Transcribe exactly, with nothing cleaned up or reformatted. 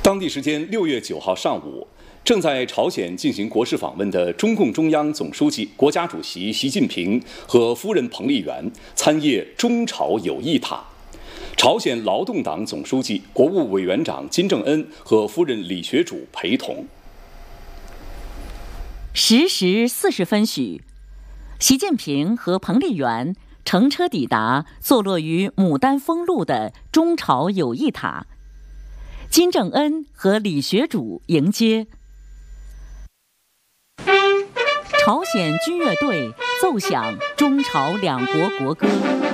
当地时间六月九号上午，正在朝鲜进行国事访问的中共中央总书记、国家主席习近平和夫人彭丽媛参谒中朝友谊塔。朝鲜劳动党总书记、国务委员长金正恩和夫人李学主陪同。 十时四十分许，习近平和彭丽媛乘车抵达坐落于牡丹峰路的中朝友谊塔。金正恩和李学主迎接。朝鲜军乐队奏响中朝两国国歌。